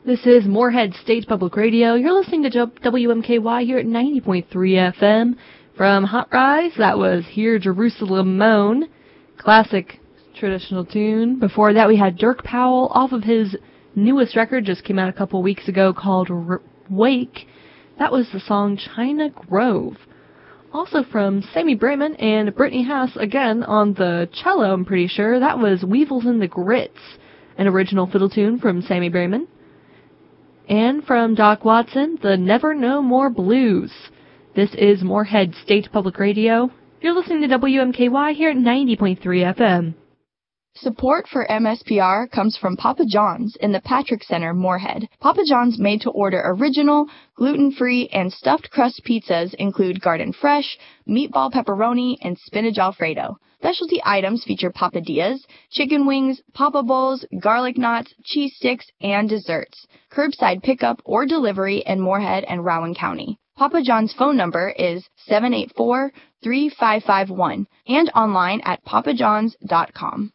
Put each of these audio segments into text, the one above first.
This is Moorhead State Public Radio. You're listening to WMKY here at 90.3 FM. From Hot Rise, that was Hear Jerusalem Moan, classic traditional tune. Before that, we had Dirk Powell off of his newest record, just came out a couple weeks ago, called Wake. That was the song China Grove. Also from Sammy Brayman and Brittany Haas, again on the cello, I'm pretty sure. That was Weevils and the Grits, an original fiddle tune from Sammy Brayman. And from Doc Watson, the Never No More Blues. This is Moorhead State Public Radio. You're listening to WMKY here at 90.3 FM. Support for MSPR comes from Papa John's in the Patrick Center, Moorhead. Papa John's made-to-order original, gluten-free, and stuffed crust pizzas include garden fresh, meatball pepperoni, and spinach alfredo. Specialty items feature papadillas, chicken wings, papa bowls, garlic knots, cheese sticks, and desserts. Curbside pickup or delivery in Moorhead and Rowan County. Papa John's phone number is 784-3551 and online at papajohns.com.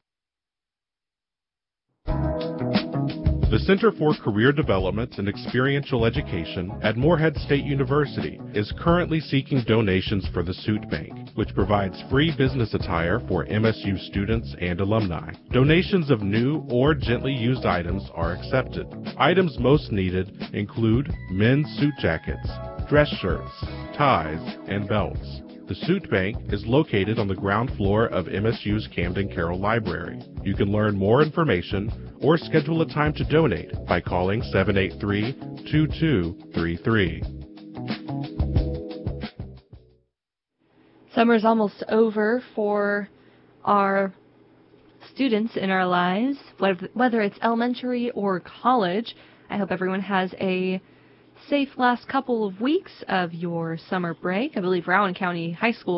The Center for Career Development and Experiential Education at Moorhead State University is currently seeking donations for the Suit Bank, which provides free business attire for MSU students and alumni. Donations of new or gently used items are accepted. Items most needed include men's suit jackets, dress shirts, ties, and belts. The Suit Bank is located on the ground floor of MSU's Camden Carroll Library. You can learn more information or schedule a time to donate by calling 783-2233. Summer's almost over for our students in our lives, whether it's elementary or college. I hope everyone has a safe last couple of weeks of your summer break. I believe Rowan County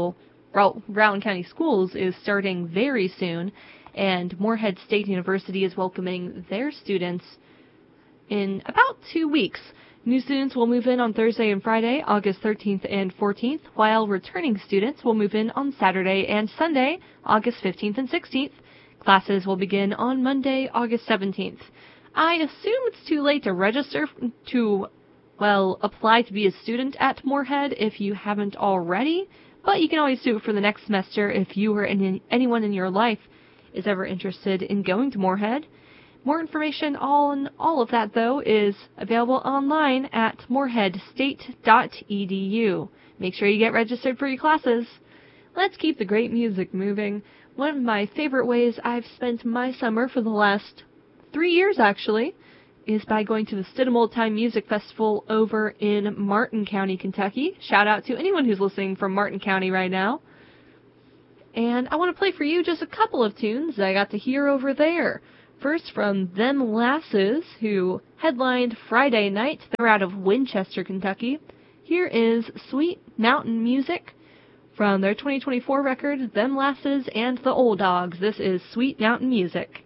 Schools is starting very soon, and Moorhead State University is welcoming their students in about 2 weeks. New students will move in on Thursday and Friday, August 13th and 14th, while returning students will move in on Saturday and Sunday, August 15th and 16th. Classes will begin on Monday, August 17th. I assume it's too late to register to apply to be a student at Moorhead if you haven't already, but you can always do it for the next semester if you or anyone in your life is ever interested in going to Moorhead. More information on all of that, though, is available online at moorheadstate.edu. Make sure you get registered for your classes. Let's keep the great music moving. One of my favorite ways I've spent my summer for the last 3 years, actually, is by going to the Stidham Old Time Music Festival over in Martin County, Kentucky. Shout out to anyone who's listening from Martin County right now. And I want to play for you just a couple of tunes I got to hear over there. First from Them Lasses, who headlined Friday night. They're out of Winchester, Kentucky. Here is Sweet Mountain Music from their 2024 record, Them Lasses and the Old Dogs. This is Sweet Mountain Music.